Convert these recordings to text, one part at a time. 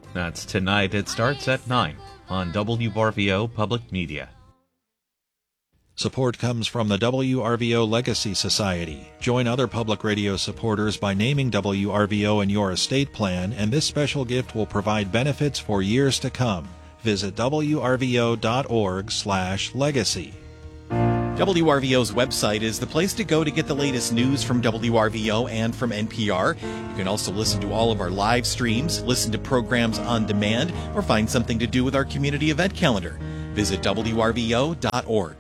That's tonight. It starts at 9 on WRVO Public Media. Support comes from the WRVO Legacy Society. Join other public radio supporters by naming WRVO in your estate plan, and this special gift will provide benefits for years to come. Visit wrvo.org/legacy. WRVO's website is the place to go to get the latest news from WRVO and from NPR. You can also listen to all of our live streams, listen to programs on demand, or find something to do with our community event calendar. Visit WRVO.org.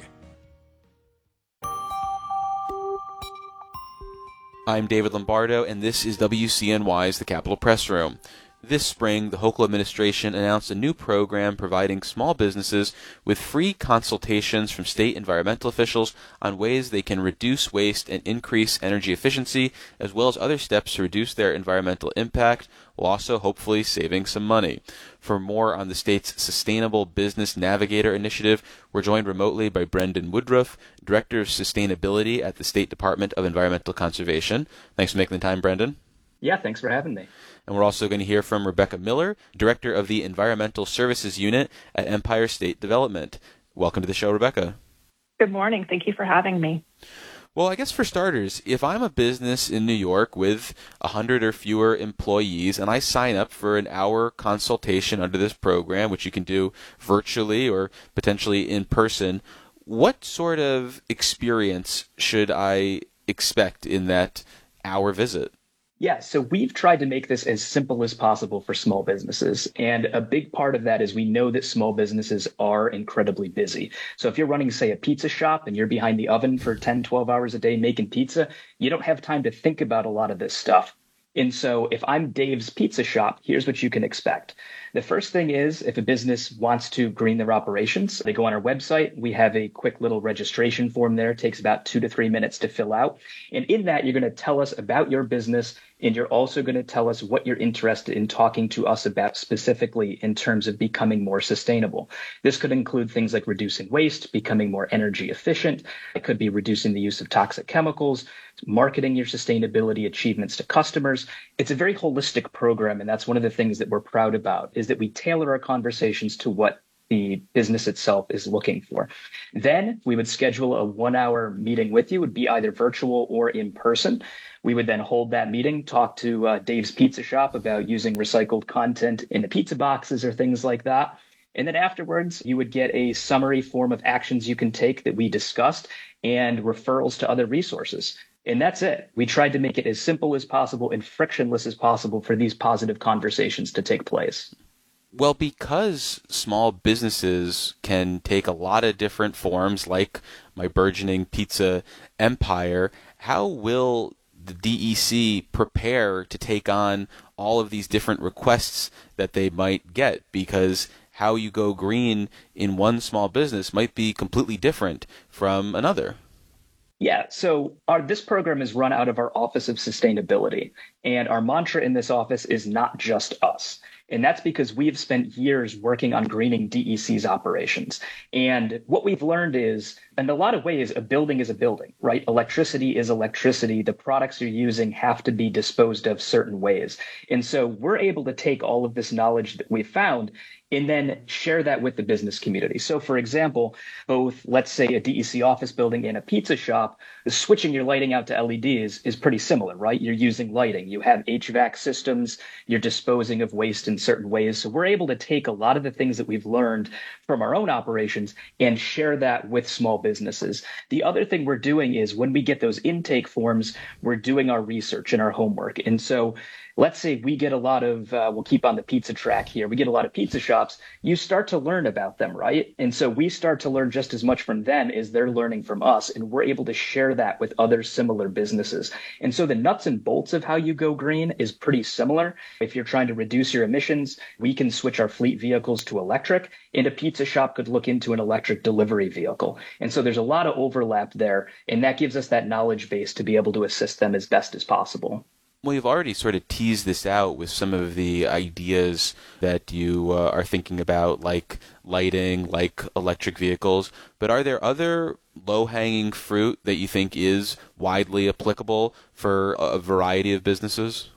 I'm David Lombardo, and this is WCNY's The Capitol Press Room. This spring, the Hochul administration announced a new program providing small businesses with free consultations from state environmental officials on ways they can reduce waste and increase energy efficiency, as well as other steps to reduce their environmental impact, while also hopefully saving some money. For more on the state's Sustainable Business Navigator initiative, we're joined remotely by Brendan Woodruff, Director of Sustainability at the State Department of Environmental Conservation. Thanks for making the time, Brendan. Yeah, thanks for having me. And we're also going to hear from Rebecca Miller, Director of the Environmental Services Unit at Empire State Development. Welcome to the show, Rebecca. Good morning. Thank you for having me. Well, I guess for starters, if I'm a business in New York with 100 or fewer employees and I sign up for an hour consultation under this program, which you can do virtually or potentially in person, what sort of experience should I expect in that hour visit? Yeah, so we've tried to make this as simple as possible for small businesses. And a big part of that is we know that small businesses are incredibly busy. So if you're running, say, a pizza shop and you're behind the oven for 10, 12 hours a day making pizza, you don't have time to think about a lot of this stuff. And so if I'm Dave's Pizza Shop, here's what you can expect. The first thing is, if a business wants to green their operations, they go on our website. We have a quick little registration form there. It takes about 2 to 3 minutes to fill out. And in that, you're going to tell us about your business, and you're also going to tell us what you're interested in talking to us about specifically in terms of becoming more sustainable. This could include things like reducing waste, becoming more energy efficient. It could be reducing the use of toxic chemicals, marketing your sustainability achievements to customers. It's a very holistic program, and that's one of the things that we're proud about, is that we tailor our conversations to what the business itself is looking for. Then we would schedule a 1-hour meeting with you. It would be either virtual or in person. We would then hold that meeting, talk to Dave's Pizza Shop about using recycled content in the pizza boxes or things like that. And then afterwards, you would get a summary form of actions you can take that we discussed and referrals to other resources. And that's it. We tried to make it as simple as possible and frictionless as possible for these positive conversations to take place. Well, because small businesses can take a lot of different forms, like my burgeoning pizza empire, how will the DEC prepare to take on all of these different requests that they might get? Because how you go green in one small business might be completely different from another. Yeah, so this program is run out of our Office of Sustainability, and our mantra in this office is not just us. And that's because we've spent years working on greening DEC's operations. And what we've learned is, in a lot of ways, a building is a building, right? Electricity is electricity. The products you're using have to be disposed of certain ways. And so we're able to take all of this knowledge that we've found and then share that with the business community. So, for example, both, let's say, a DEC office building and a pizza shop, switching your lighting out to LEDs is pretty similar, right? You're using lighting. You have HVAC systems. You're disposing of waste in certain ways. So we're able to take a lot of the things that we've learned from our own operations and share that with small businesses. The other thing we're doing is when we get those intake forms, we're doing our research and our homework. And so let's say we get a lot of, we'll keep on the pizza track here, we get a lot of pizza shops, you start to learn about them, right? And so we start to learn just as much from them as they're learning from us, and we're able to share that with other similar businesses. And so the nuts and bolts of how you go green is pretty similar. If you're trying to reduce your emissions, we can switch our fleet vehicles to electric, and a pizza shop could look into an electric delivery vehicle. And so there's a lot of overlap there, and that gives us that knowledge base to be able to assist them as best as possible. Well, you've already sort of teased this out with some of the ideas that you are thinking about, like lighting, like electric vehicles. But are there other low-hanging fruit that you think is widely applicable for a variety of businesses?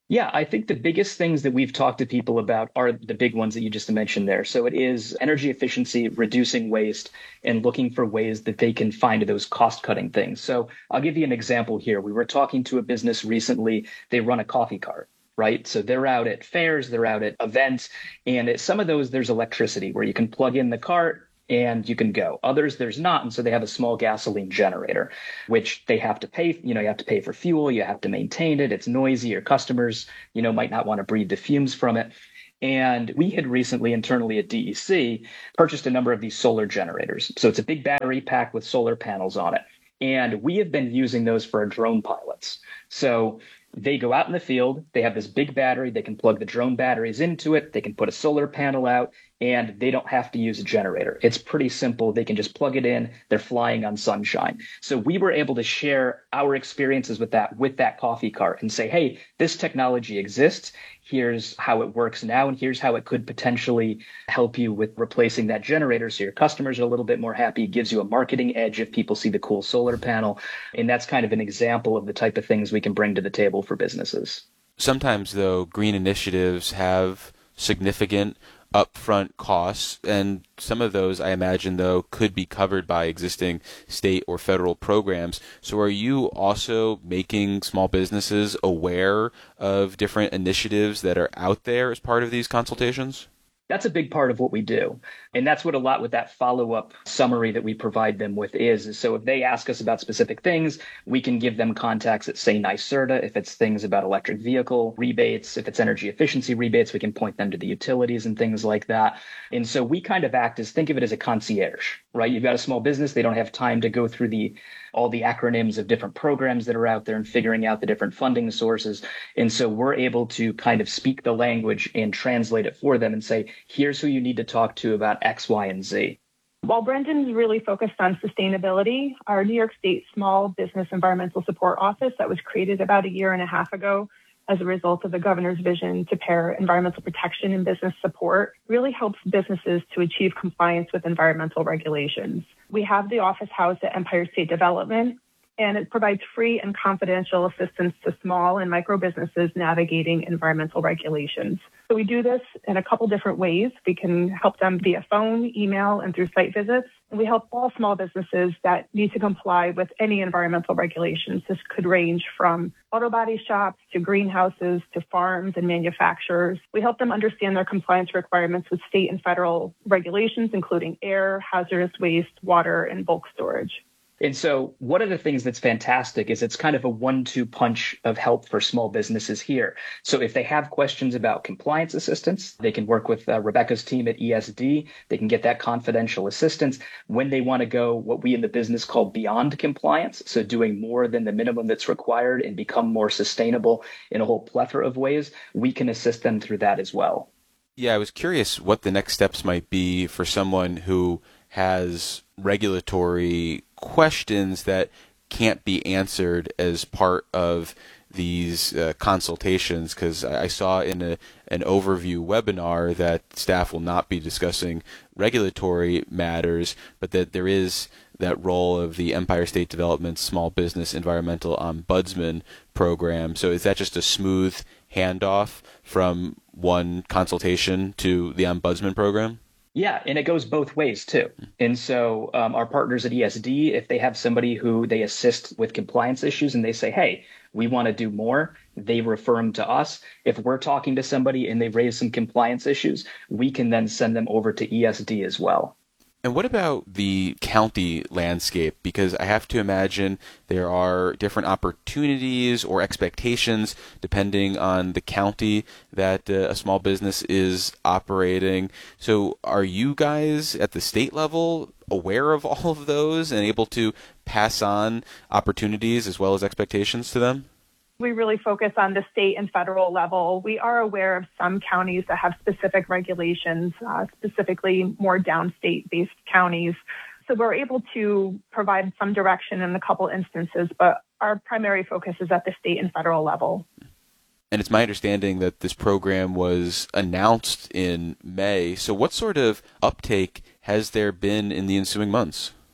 Yeah, I think the biggest things that we've talked to people about are the big ones that you just mentioned there. So it is energy efficiency, reducing waste, and looking for ways that they can find those cost cutting things. So I'll give you an example here. We were talking to a business recently. They run a coffee cart. Right. So they're out at fairs, they're out at events, and at some of those, there's electricity where you can plug in the cart and you can go. Others, there's not. And so they have a small gasoline generator, which they have to pay. You have to pay for fuel. You have to maintain it. It's noisy. Your customers, might not want to breathe the fumes from it. And we had recently internally at DEC purchased a number of these solar generators. So it's a big battery pack with solar panels on it. And we have been using those for our drone pilots. So they go out in the field, they have this big battery, they can plug the drone batteries into it, they can put a solar panel out, and they don't have to use a generator. It's pretty simple. They can just plug it in. They're flying on sunshine. So we were able to share our experiences with that coffee cart and say, hey, this technology exists. Here's how it works now, and here's how it could potentially help you with replacing that generator so your customers are a little bit more happy. It gives you a marketing edge if people see the cool solar panel. And that's kind of an example of the type of things we can bring to the table for businesses. Sometimes, though, green initiatives have significant upfront costs, and some of those, I imagine, though, could be covered by existing state or federal programs. So are you also making small businesses aware of different initiatives that are out there as part of these consultations? That's a big part of what we do. And that's what a lot with that follow-up summary that we provide them with is. So if they ask us about specific things, we can give them contacts at, say, NYSERDA. If it's things about electric vehicle rebates, if it's energy efficiency rebates, we can point them to the utilities and things like that. And so we kind of think of it as a concierge, right? You've got a small business. They don't have time to go through all the acronyms of different programs that are out there and figuring out the different funding sources. And so we're able to kind of speak the language and translate it for them and say, here's who you need to talk to about X, Y, and Z. While Brendan's really focused on sustainability, our New York State Small Business Environmental Support Office that was created about a year and a half ago as a result of the governor's vision to pair environmental protection and business support really helps businesses to achieve compliance with environmental regulations. We have the office housed at Empire State Development, and it provides free and confidential assistance to small and micro businesses navigating environmental regulations. So we do this in a couple different ways. We can help them via phone, email, and through site visits. And we help all small businesses that need to comply with any environmental regulations. This could range from auto body shops to greenhouses to farms and manufacturers. We help them understand their compliance requirements with state and federal regulations, including air, hazardous waste, water, and bulk storage. And so one of the things that's fantastic is it's kind of a 1-2 punch of help for small businesses here. So if they have questions about compliance assistance, they can work with Rebecca's team at ESD. They can get that confidential assistance. When they want to go what we in the business call beyond compliance, so doing more than the minimum that's required and become more sustainable in a whole plethora of ways, we can assist them through that as well. Yeah, I was curious what the next steps might be for someone who has regulatory questions that can't be answered as part of these consultations, because I saw in an overview webinar that staff will not be discussing regulatory matters, but that there is that role of the Empire State Development Small Business Environmental Ombudsman program. So is that just a smooth handoff from one consultation to the Ombudsman program? Yeah, and it goes both ways too. And so our partners at ESD, if they have somebody who they assist with compliance issues and they say, hey, we want to do more, they refer them to us. If we're talking to somebody and they raise some compliance issues, we can then send them over to ESD as well. And what about the county landscape? Because I have to imagine there are different opportunities or expectations depending on the county that a small business is operating. So are you guys at the state level aware of all of those and able to pass on opportunities as well as expectations to them? We really focus on the state and federal level. We are aware of some counties that have specific regulations, specifically more downstate-based counties. So we're able to provide some direction in a couple instances, but our primary focus is at the state and federal level. And it's my understanding that this program was announced in May. So what sort of uptake has there been in the ensuing months?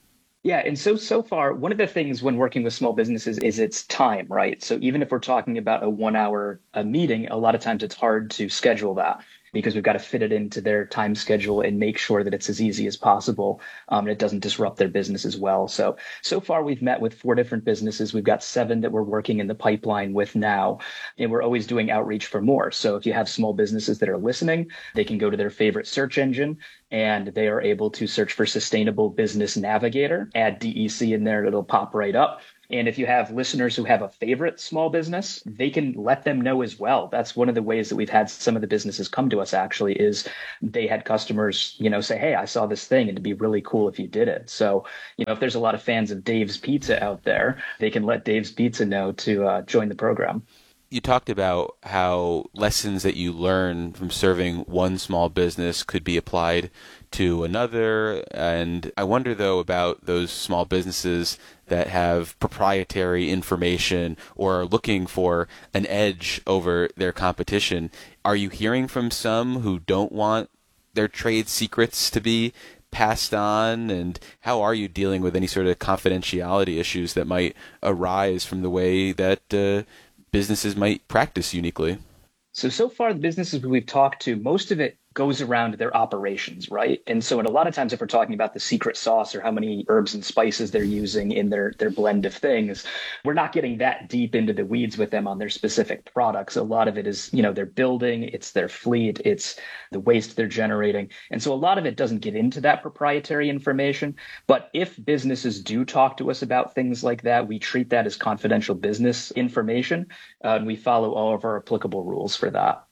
Yeah. And so far, one of the things when working with small businesses is its time, right? So even if we're talking about a 1 hour meeting, a lot of times it's hard to schedule that because we've got to fit it into their time schedule and make sure that it's as easy as possible. And it doesn't disrupt their business as well. So far we've met with 4 different businesses. We've got 7 that we're working in the pipeline with now, and we're always doing outreach for more. So if you have small businesses that are listening, they can go to their favorite search engine and they are able to search for Sustainable Business Navigator, add DEC in there, it'll pop right up. And if you have listeners who have a favorite small business, they can let them know as well. That's one of the ways that we've had some of the businesses come to us actually is they had customers, say, hey, I saw this thing and it'd be really cool if you did it. So, if there's a lot of fans of Dave's Pizza out there, they can let Dave's Pizza know to join the program. You talked about how lessons that you learn from serving one small business could be applied to another. And I wonder, though, about those small businesses that have proprietary information or are looking for an edge over their competition. Are you hearing from some who don't want their trade secrets to be passed on? And how are you dealing with any sort of confidentiality issues that might arise from the way that businesses might practice uniquely? So far, the businesses we've talked to, most of it goes around their operations, right? And so a lot of times if we're talking about the secret sauce or how many herbs and spices they're using in their blend of things, we're not getting that deep into the weeds with them on their specific products. A lot of it is, their building, it's their fleet, it's the waste they're generating. And so a lot of it doesn't get into that proprietary information. But if businesses do talk to us about things like that, we treat that as confidential business information, and we follow all of our applicable rules for that.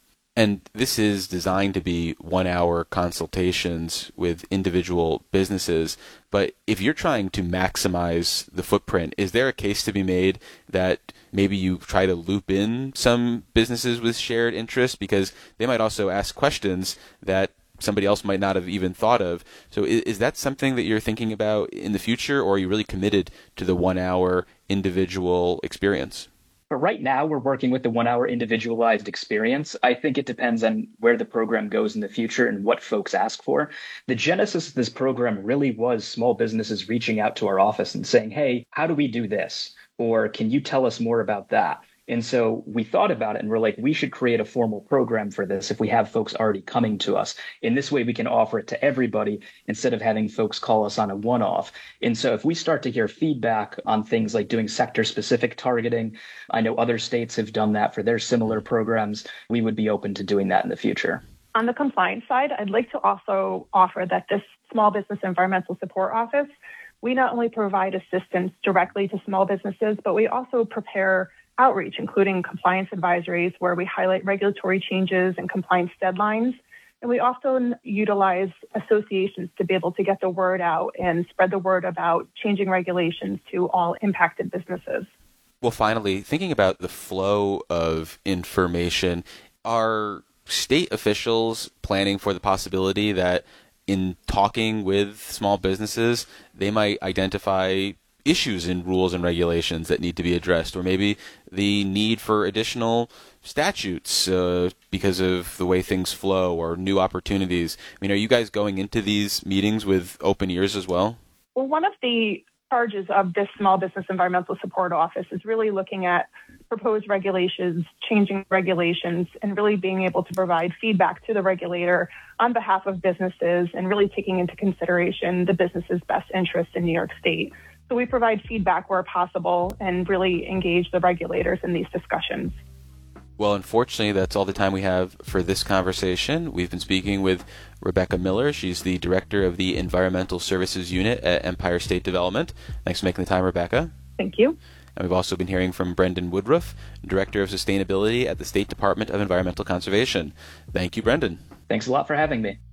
And this is designed to be 1 hour consultations with individual businesses. But if you're trying to maximize the footprint, is there a case to be made that maybe you try to loop in some businesses with shared interest? Because they might also ask questions that somebody else might not have even thought of. So is that something that you're thinking about in the future, or are you really committed to the 1 hour individual experience? But right now, we're working with the 1 hour individualized experience. I think it depends on where the program goes in the future and what folks ask for. The genesis of this program really was small businesses reaching out to our office and saying, hey, how do we do this? Or can you tell us more about that? And so we thought about it and we're like, we should create a formal program for this if we have folks already coming to us. In this way, we can offer it to everybody instead of having folks call us on a one-off. And so if we start to hear feedback on things like doing sector-specific targeting, I know other states have done that for their similar programs, we would be open to doing that in the future. On the compliance side, I'd like to also offer that this Small Business Environmental Support Office, we not only provide assistance directly to small businesses, but we also prepare outreach, including compliance advisories, where we highlight regulatory changes and compliance deadlines. And we often utilize associations to be able to get the word out and spread the word about changing regulations to all impacted businesses. Well, finally, thinking about the flow of information, are state officials planning for the possibility that in talking with small businesses, they might identify issues in rules and regulations that need to be addressed, or maybe the need for additional statutes because of the way things flow, or new opportunities? I mean, are you guys going into these meetings with open ears as well? Well, one of the charges of this Small Business Environmental Support Office is really looking at proposed regulations, changing regulations, and really being able to provide feedback to the regulator on behalf of businesses and really taking into consideration the business's best interest in New York State. So we provide feedback where possible and really engage the regulators in these discussions. Well, unfortunately, that's all the time we have for this conversation. We've been speaking with Rebecca Miller. She's the director of the Environmental Services Unit at Empire State Development. Thanks for making the time, Rebecca. Thank you. And we've also been hearing from Brendan Woodruff, Director of Sustainability at the State Department of Environmental Conservation. Thank you, Brendan. Thanks a lot for having me.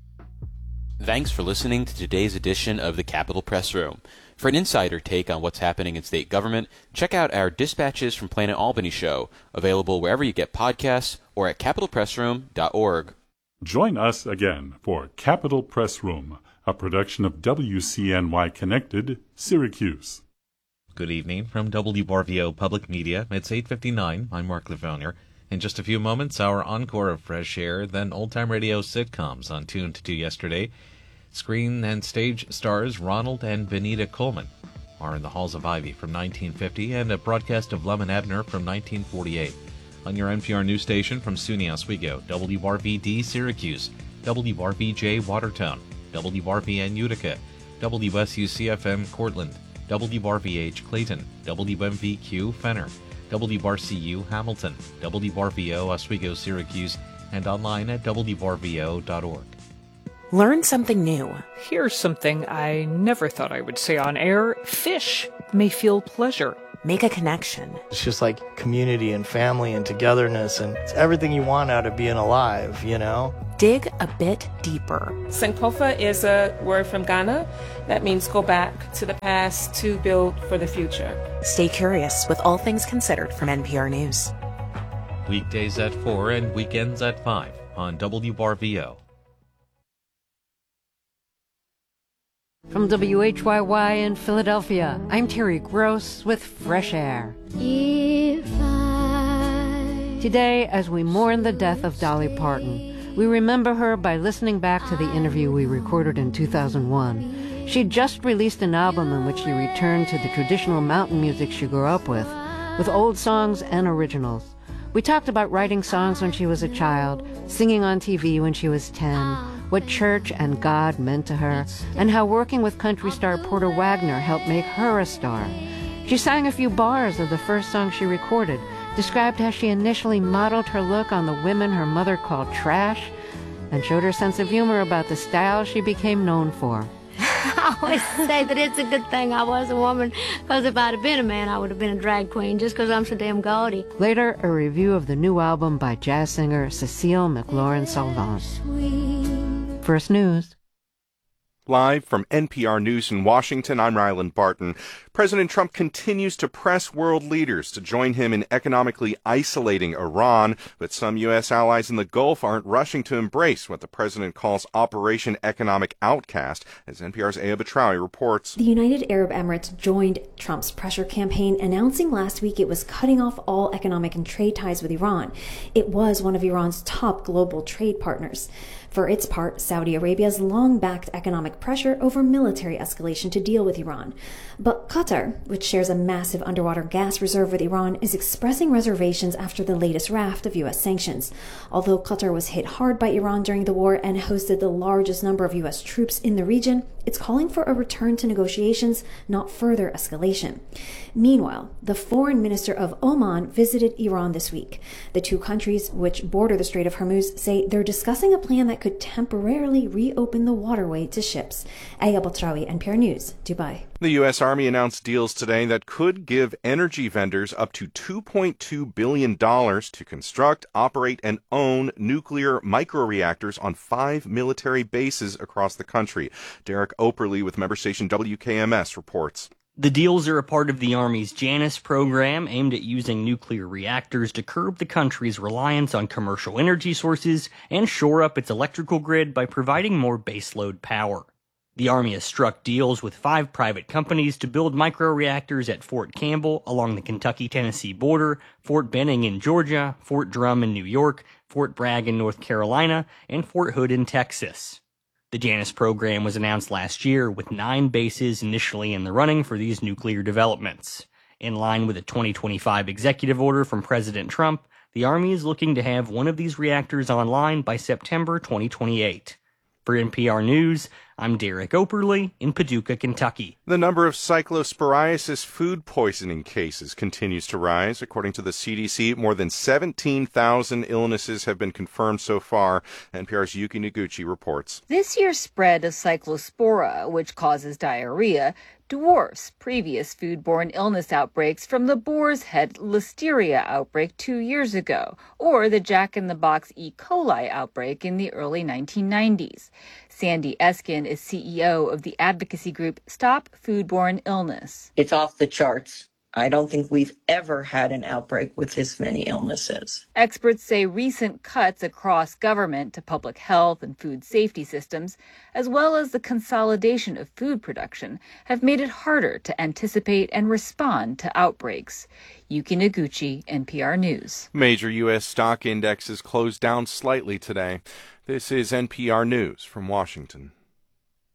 Thanks for listening to today's edition of the Capitol Press Room. For an insider take on what's happening in state government, check out our Dispatches from Planet Albany show, available wherever you get podcasts or at capitolpressroom.org. Join us again for Capitol Press Room, a production of WCNY Connected, Syracuse. Good evening from WRVO Public Media. It's 8:59. I'm Mark Levonier. In just a few moments, our encore of Fresh Air, then old-time radio sitcoms on Tuned to Yesterday. Screen and stage stars Ronald and Benita Coleman are in the Halls of Ivy from 1950 and a broadcast of Lum and Abner from 1948. On your NPR news station from SUNY Oswego, WRVD Syracuse, WRVJ Watertown, WRVN Utica, WSUCFM Cortland, WRVH Clayton, WMVQ Fenner, WRCU Hamilton, WRVO Oswego Syracuse, and online at WRVO.org. Learn something new. Here's something I never thought I would say on air. Fish may feel pleasure. Make a connection. It's just like community and family and togetherness, and it's everything you want out of being alive, you know? Dig a bit deeper. Sankofa is a word from Ghana that means go back to the past to build for the future. Stay curious with All Things Considered from NPR News. Weekdays at 4 and weekends at 5 on WRVO. From WHYY in Philadelphia, I'm Terry Gross with Fresh Air. Today, as we mourn the death of Dolly Parton, we remember her by listening back to the interview we recorded in 2001. She'd just released an album in which she returned to the traditional mountain music she grew up with old songs and originals. We talked about writing songs when she was a child, singing on TV when she was 10, what church and God meant to her, and how working with country star Porter Wagner helped make her a star. She sang a few bars of the first song she recorded, described how she initially modeled her look on the women her mother called trash, and showed her sense of humor about the style she became known for. I always say that it's a good thing I was a woman, because if I'd have been a man, I would have been a drag queen, just because I'm so damn gaudy. Later, a review of the new album by jazz singer Cecile McLaurin-Salvant. First News. Live from NPR News in Washington, I'm Ryland Barton. President Trump continues to press world leaders to join him in economically isolating Iran, but some U.S. allies in the Gulf aren't rushing to embrace what the president calls Operation Economic Outcast, as NPR's Aya Batrawi reports. The United Arab Emirates joined Trump's pressure campaign, announcing last week it was cutting off all economic and trade ties with Iran. It was one of Iran's top global trade partners. For its part, Saudi Arabia's long backed economic pressure over military escalation to deal with Iran. But Qatar, which shares a massive underwater gas reserve with Iran, is expressing reservations after the latest raft of U.S. sanctions. Although Qatar was hit hard by Iran during the war and hosted the largest number of U.S. troops in the region, it's calling for a return to negotiations, not further escalation. Meanwhile, the foreign minister of Oman visited Iran this week. The two countries, which border the Strait of Hormuz, say they're discussing a plan that could temporarily reopen the waterway to ships. Aya Batrawi, NPR News, Dubai. The U.S. Army announced deals today that could give energy vendors up to $2.2 billion to construct, operate, and own nuclear microreactors on 5 military bases across the country. Derek Operly with member station WKMS reports. The deals are a part of the Army's Janus program aimed at using nuclear reactors to curb the country's reliance on commercial energy sources and shore up its electrical grid by providing more baseload power. The Army has struck deals with 5 private companies to build microreactors at Fort Campbell along the Kentucky-Tennessee border, Fort Benning in Georgia, Fort Drum in New York, Fort Bragg in North Carolina, and Fort Hood in Texas. The Janus program was announced last year, with 9 bases initially in the running for these nuclear developments. In line with a 2025 executive order from President Trump, the Army is looking to have one of these reactors online by September 2028. For NPR News, I'm Derek Operly in Paducah, Kentucky. The number of cyclosporiasis food poisoning cases continues to rise. According to the CDC, more than 17,000 illnesses have been confirmed so far. NPR's Yuki Noguchi reports. This year's spread of cyclospora, which causes diarrhea, dwarfs previous foodborne illness outbreaks from the Boar's Head Listeria outbreak 2 years ago, or the Jack-in-the-Box E. coli outbreak in the early 1990s. Sandy Eskin is CEO of the advocacy group Stop Foodborne Illness. It's off the charts. I don't think we've ever had an outbreak with this many illnesses. Experts say recent cuts across government to public health and food safety systems, as well as the consolidation of food production, have made it harder to anticipate and respond to outbreaks. Yuki Noguchi, NPR News. Major U.S. stock indexes closed down slightly today. This is NPR News from Washington.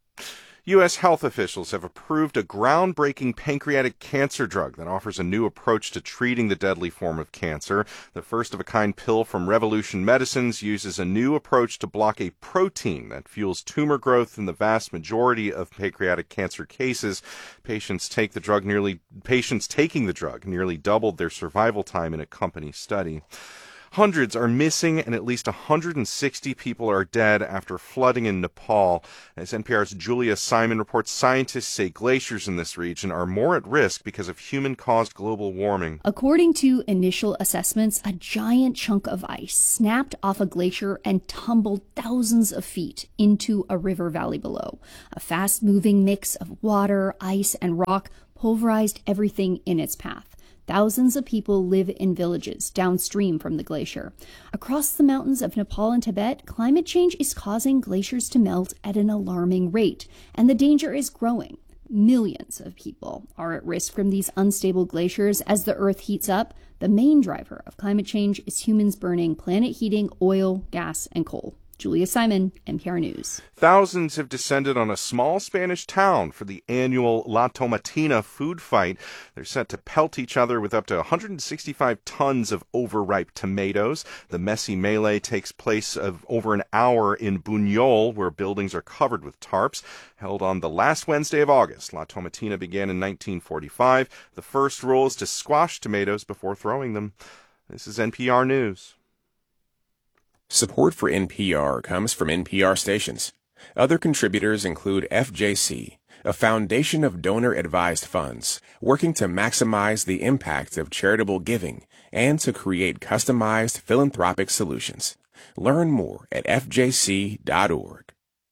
U.S. health officials have approved a groundbreaking pancreatic cancer drug that offers a new approach to treating the deadly form of cancer. The first-of-a-kind pill from Revolution Medicines uses a new approach to block a protein that fuels tumor growth in the vast majority of pancreatic cancer cases. Patients taking the drug nearly doubled their survival time in a company study. Hundreds are missing and at least 160 people are dead after flooding in Nepal. As NPR's Julia Simon reports, scientists say glaciers in this region are more at risk because of human-caused global warming. According to initial assessments, a giant chunk of ice snapped off a glacier and tumbled thousands of feet into a river valley below. A fast-moving mix of water, ice, and rock pulverized everything in its path. Thousands of people live in villages downstream from the glacier. Across the mountains of Nepal and Tibet, climate change is causing glaciers to melt at an alarming rate, and the danger is growing. Millions of people are at risk from these unstable glaciers as the Earth heats up. The main driver of climate change is humans burning planet heating oil, gas, and coal. Julia Simon, NPR News. Thousands have descended on a small Spanish town for the annual La Tomatina food fight. They're set to pelt each other with up to 165 tons of overripe tomatoes. The messy melee takes place over an hour in Buñol, where buildings are covered with tarps. Held on the last Wednesday of August, La Tomatina began in 1945. The first rule is to squash tomatoes before throwing them. This is NPR News. Support for NPR comes from NPR stations. Other contributors include FJC, a foundation of donor-advised funds working to maximize the impact of charitable giving and to create customized philanthropic solutions. Learn more at fjc.org.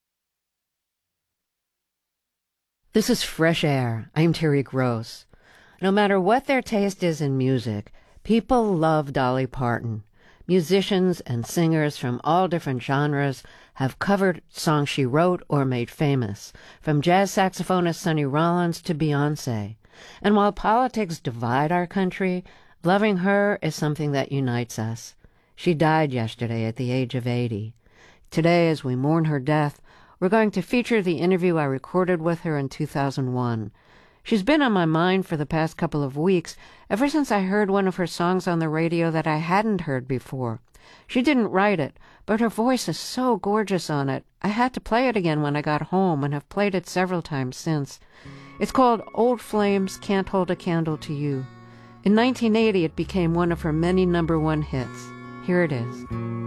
This is Fresh Air. I'm Terry Gross. No matter what their taste is in music, people love Dolly Parton. Musicians and singers from all different genres have covered songs she wrote or made famous, from jazz saxophonist Sonny Rollins to Beyoncé. And while politics divide our country, loving her is something that unites us. She died yesterday at the age of 80. Today, as we mourn her death, we're going to feature the interview I recorded with her in 2001. She's been on my mind for the past couple of weeks, ever since I heard one of her songs on the radio that I hadn't heard before. She didn't write it, but her voice is so gorgeous on it. I had to play it again when I got home and have played it several times since. It's called Old Flames Can't Hold a Candle to You. In 1980, it became one of her many #1 hits. Here it is.